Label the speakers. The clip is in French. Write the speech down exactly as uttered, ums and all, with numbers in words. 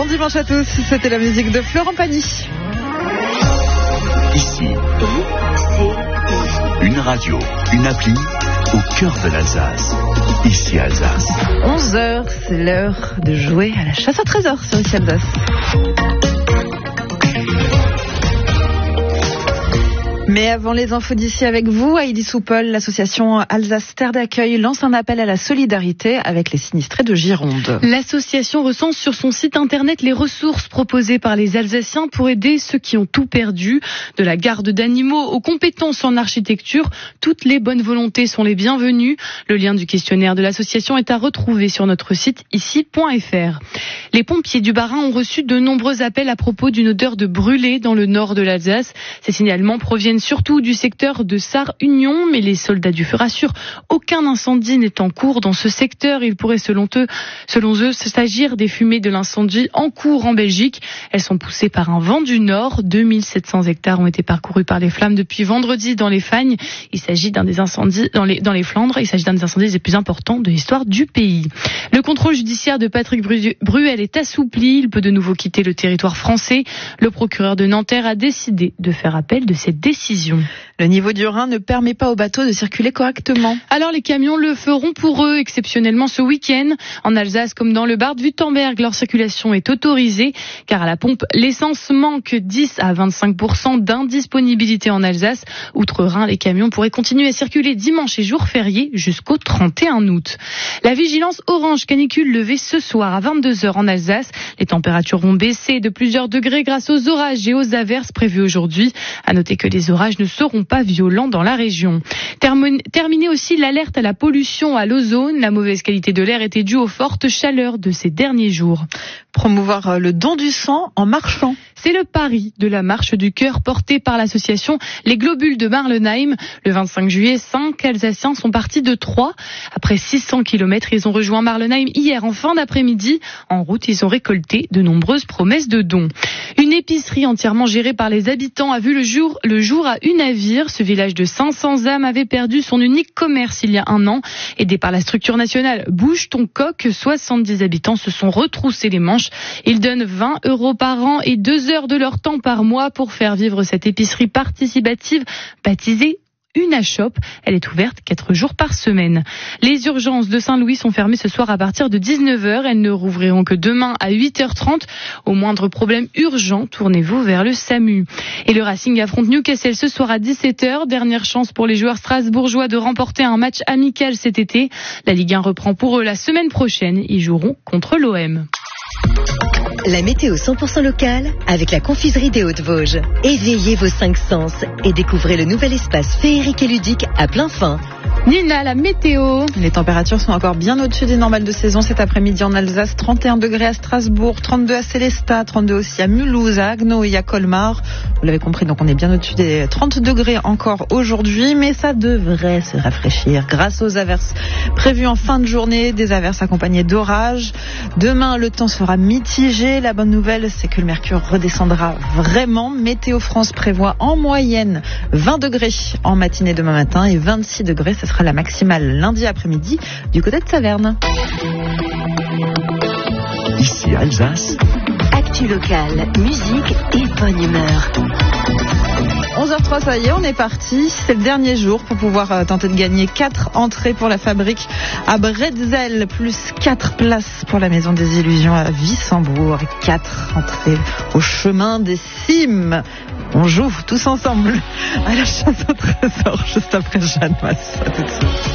Speaker 1: Bon dimanche à tous, c'était la musique de Florent Pagny.
Speaker 2: Ici, une radio, une appli au cœur de l'Alsace. Ici Alsace.
Speaker 1: onze heures, c'est l'heure de jouer à la chasse à trésors sur Ici Alsace. Mais avant les infos d'ici avec vous, Heidi Soupol, l'association Alsace Terre d'Accueil lance un appel à la solidarité avec les sinistrés de Gironde.
Speaker 3: L'association recense sur son site internet les ressources proposées par les Alsaciens pour aider ceux qui ont tout perdu. De la garde d'animaux aux compétences en architecture, toutes les bonnes volontés sont les bienvenues. Le lien du questionnaire de l'association est à retrouver sur notre site ici point f r. Les pompiers du Bas-Rhin ont reçu de nombreux appels à propos d'une odeur de brûlé dans le nord de l'Alsace. Ces signalements proviennent surtout du secteur de Sarre-Union, mais les soldats du feu rassurent, aucun incendie n'est en cours dans ce secteur. Il pourrait selon eux, selon eux s'agir des fumées de l'incendie en cours en Belgique. Elles sont poussées par un vent du nord. deux mille sept cents hectares ont été parcourus par les flammes depuis vendredi dans les Fagnes. Il s'agit d'un des incendies dans les, dans les Flandres. Il s'agit d'un des incendies les plus importants de l'histoire du pays. Le contrôle judiciaire de Patrick Bruel est assoupli. Il peut de nouveau quitter le territoire français. Le procureur de Nanterre a décidé de faire appel de cette décision.
Speaker 1: Le niveau du Rhin ne permet pas aux bateaux de circuler correctement.
Speaker 3: Alors les camions le feront pour eux, exceptionnellement ce week-end. En Alsace comme dans le Bade-Württemberg, leur circulation est autorisée, car à la pompe, l'essence manque dix à vingt-cinq pour cent d'indisponibilité en Alsace. Outre-Rhin, les camions pourraient continuer à circuler dimanche et jour férié jusqu'au trente et un août. La vigilance orange canicule levée ce soir à vingt-deux heures en Alsace. Les températures vont baisser de plusieurs degrés grâce aux orages et aux averses prévus aujourd'hui. À noter que les orages ne seront pas violents dans la région. Terminer aussi l'alerte à la pollution à l'ozone. La mauvaise qualité de l'air était due aux fortes chaleurs de ces derniers jours.
Speaker 1: Promouvoir le don du sang en marchant.
Speaker 3: C'est le pari de la marche du cœur portée par l'association Les Globules de Marlenheim. Le vingt-cinq juillet, cinq Alsaciens sont partis de Troyes. Après six cents kilomètres, ils ont rejoint Marlenheim hier en fin d'après-midi. En route, ils ont récolté de nombreuses promesses de dons. Une épicerie entièrement gérée par les habitants a vu le jour, le jour à Unavir. Ce village de cinq cents âmes avait perdu son unique commerce il y a un an. Aidé par la structure nationale Bouge ton coq, soixante-dix habitants se sont retroussés les manches. Ils donnent vingt euros par an et deux heures de leur temps par mois pour faire vivre cette épicerie participative baptisée Unashop. Elle est ouverte quatre jours par semaine. Les urgences de Saint-Louis sont fermées ce soir à partir de dix-neuf heures. Elles ne rouvriront que demain à huit heures trente. Au moindre problème urgent, tournez-vous vers le SAMU. Et le Racing affronte Newcastle ce soir à dix-sept heures. Dernière chance pour les joueurs strasbourgeois de remporter un match amical cet été. La Ligue un reprend pour eux la semaine prochaine. Ils joueront contre l'O M.
Speaker 4: La météo cent pour cent locale avec la confiserie des Hautes-Vosges. Éveillez vos cinq sens et découvrez le nouvel espace féerique et ludique à plein fin.
Speaker 3: Nina, la météo.
Speaker 1: Les températures sont encore bien au-dessus des normales de saison cet après-midi en Alsace. trente et un degrés à Strasbourg, trente-deux à Célestat, trente-deux aussi à Mulhouse, à Haguenau et à Colmar. Vous l'avez compris, donc on est bien au-dessus des trente degrés encore aujourd'hui, mais ça devrait se rafraîchir grâce aux averses prévues en fin de journée, des averses accompagnées d'orages. Demain, le temps sera mitigé. La bonne nouvelle, c'est que le mercure redescendra vraiment. Météo France prévoit en moyenne vingt degrés en matinée demain matin et vingt-six degrés. Ce sera la maximale lundi après-midi du côté de Saverne.
Speaker 2: Ici Alsace.
Speaker 4: Actu locale, musique et bonne humeur.
Speaker 1: onze heures trois, ça y est, on est parti. C'est le dernier jour pour pouvoir euh, tenter de gagner quatre entrées pour la fabrique à Bretzel, plus quatre places pour la Maison des Illusions à Wissembourg et quatre entrées au chemin des cimes. On joue tous ensemble à la chasse au trésor juste après Jeanne Masse. À tout de suite.